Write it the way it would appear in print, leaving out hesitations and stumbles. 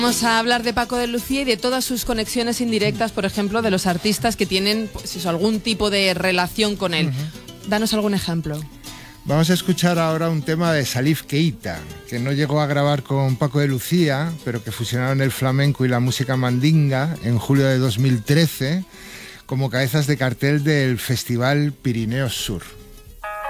Vamos a hablar de Paco de Lucía y de todas sus conexiones indirectas, por ejemplo, de los artistas que tienen pues, algún tipo de relación con él. Danos algún ejemplo. Vamos a escuchar ahora un tema de Salif Keita, que no llegó a grabar con Paco de Lucía, pero que fusionaron el flamenco y la música mandinga en julio de 2013 como cabezas de cartel del Festival Pirineos Sur.